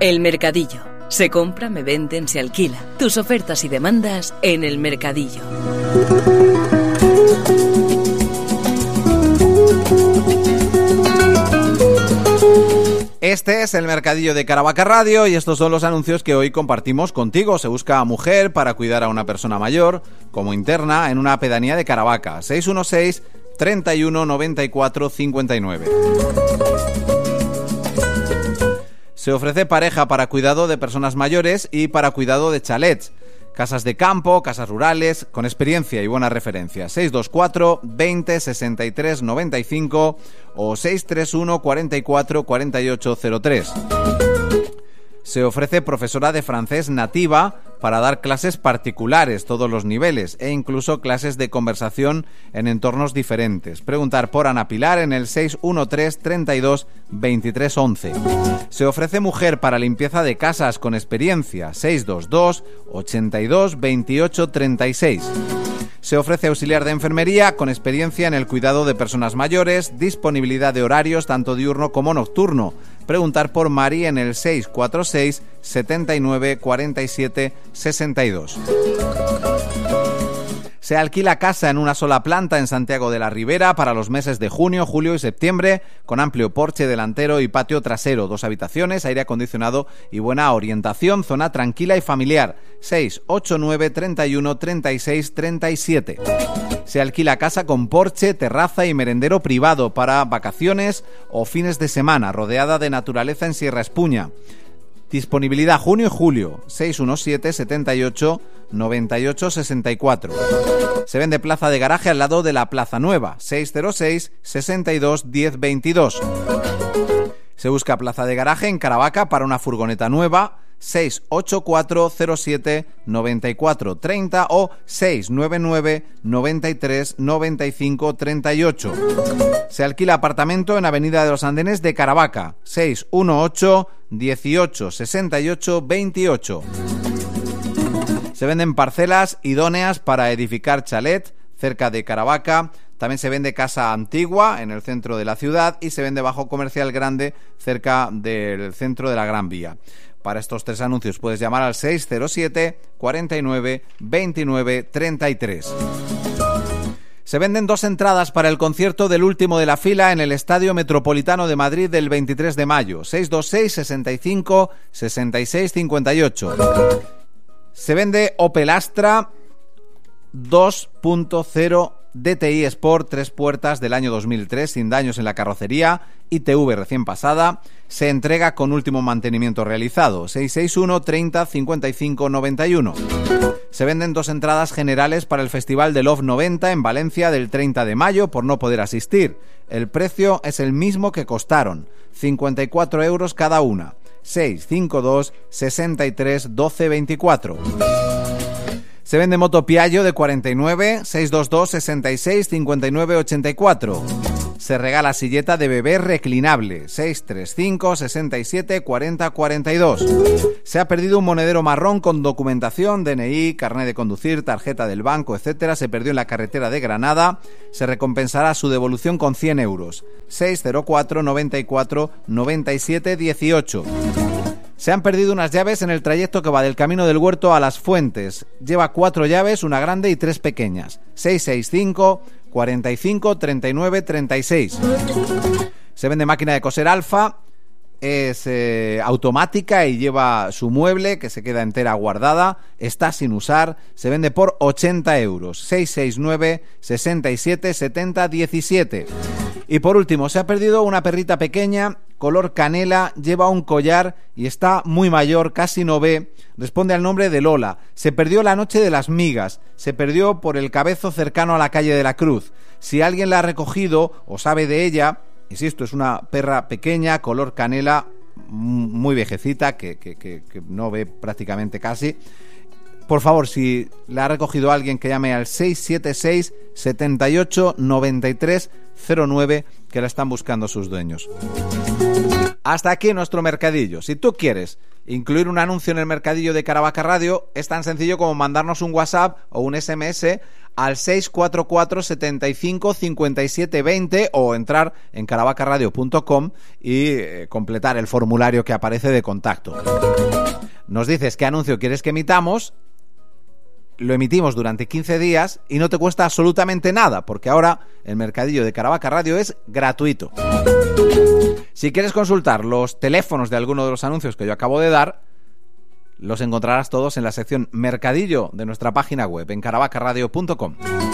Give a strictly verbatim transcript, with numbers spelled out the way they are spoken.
El Mercadillo. Se compra, me venden, se alquila. Tus ofertas y demandas en El Mercadillo. Este es el Mercadillo de Caravaca Radio y estos son los anuncios que hoy compartimos contigo. Se busca a mujer para cuidar a una persona mayor como interna en una pedanía de Caravaca. seis uno seis, treinta y uno, noventa y cuatro, cincuenta y nueve. Se ofrece pareja para cuidado de personas mayores y para cuidado de chalets. Casas de campo, casas rurales, con experiencia y buenas referencias. seis dos cuatro, veinte, sesenta y tres, noventa y cinco o seis tres uno, cuarenta y cuatro, cuarenta y ocho cero tres. Se ofrece profesora de francés nativa para dar clases particulares, todos los niveles, e incluso clases de conversación en entornos diferentes. Preguntar por Ana Pilar en el seis uno tres, treinta y dos, veintitrés once. Se ofrece mujer para limpieza de casas con experiencia, seis dos dos, ochenta y dos, veintiocho, treinta y seis. Se ofrece auxiliar de enfermería con experiencia en el cuidado de personas mayores, disponibilidad de horarios tanto diurno como nocturno. Preguntar por Mari en el seis cuatro seis, setenta y nueve, cuarenta y siete, sesenta y dos. Se alquila casa en una sola planta en Santiago de la Ribera para los meses de junio, julio y septiembre, con amplio porche delantero y patio trasero, dos habitaciones, aire acondicionado y buena orientación, zona tranquila y familiar. seis ocho nueve, treinta y uno, treinta y seis, treinta y siete. Se alquila casa con porche, terraza y merendero privado para vacaciones o fines de semana, rodeada de naturaleza en Sierra Espuña. Disponibilidad junio y julio, seis uno siete, setenta y ocho, noventa y ocho, sesenta y cuatro. Se vende plaza de garaje al lado de la Plaza Nueva, seis cero seis, sesenta y dos, diez, veintidós. Se busca plaza de garaje en Caravaca para una furgoneta nueva, seis ocho cuatro, cero siete, noventa y cuatro, treinta o seis nueve nueve, noventa y tres, noventa y cinco, treinta y ocho. Se alquila apartamento en Avenida de los Andenes de Caravaca, seis uno ocho, dieciocho, sesenta y ocho, veintiocho. Se venden parcelas idóneas para edificar chalet cerca de Caravaca. También se vende casa antigua en el centro de la ciudad y se vende bajo comercial grande cerca del centro de la Gran Vía. Para estos tres anuncios puedes llamar al seis cero siete, cuarenta y nueve, veintinueve, treinta y tres. Se venden dos entradas para el concierto del último de la fila en el Estadio Metropolitano de Madrid del veintitrés de mayo, seis dos seis, sesenta y cinco, sesenta y seis, cincuenta y ocho. Se vende Opel Astra dos punto cero D T I Sport, tres puertas del año dos mil tres, sin daños en la carrocería, I T V recién pasada. Se entrega con último mantenimiento realizado, seis seis uno, treinta, cincuenta y cinco, noventa y uno. Se venden dos entradas generales para el Festival de Love noventa en Valencia del treinta de mayo por no poder asistir. El precio es el mismo que costaron, cincuenta y cuatro euros cada una, seis cinco dos, sesenta y tres, doce, veinticuatro. Se vende moto Piaggio de cuarenta y nueve, seiscientos veintidós, sesenta y seis, cincuenta y nueve, ochenta y cuatro. Se regala silleta de bebé reclinable, seiscientos treinta y cinco, sesenta y siete, cuarenta, cuarenta y dos. Se ha perdido un monedero marrón con documentación, D N I, carnet de conducir, tarjeta del banco, etcétera. Se perdió en la carretera de Granada. Se recompensará su devolución con cien euros, seis cero cuatro, noventa y cuatro, noventa y siete, dieciocho. Se han perdido unas llaves en el trayecto que va del Camino del Huerto a Las Fuentes. Lleva cuatro llaves, una grande y tres pequeñas. seiscientos sesenta y cinco, cuarenta y cinco, treinta y nueve, treinta y seis. Se vende máquina de coser Alfa. Es eh, automática y lleva su mueble que se queda entera guardada. Está sin usar. Se vende por ochenta euros. seiscientos sesenta y nueve, sesenta y siete, setenta, diecisiete. Y por último, se ha perdido una perrita pequeña, color canela, lleva un collar y está muy mayor, casi no ve. Responde al nombre de Lola. Se perdió la noche de las migas. Se perdió por el Cabezo cercano a la calle de la Cruz. Si alguien la ha recogido o sabe de ella, insisto, es una perra pequeña, color canela, muy viejecita, que, que, que, que no ve prácticamente casi. Por favor, si la ha recogido alguien, que llame al seis siete seis, setenta y ocho, noventa y tres, cero nueve, que la están buscando sus dueños. Hasta aquí nuestro mercadillo. Si tú quieres incluir un anuncio en el mercadillo de Caravaca Radio, es tan sencillo como mandarnos un WhatsApp o un S M S al seis cuatro cuatro, setenta y cinco, cincuenta y siete veinte o entrar en caravaca radio punto com y eh, completar el formulario que aparece de contacto. Nos dices qué anuncio quieres que emitamos, lo emitimos durante quince días y no te cuesta absolutamente nada, porque ahora el mercadillo de Caravaca Radio es gratuito. Si quieres consultar los teléfonos de alguno de los anuncios que yo acabo de dar, los encontrarás todos en la sección Mercadillo de nuestra página web en caravaca radio punto com.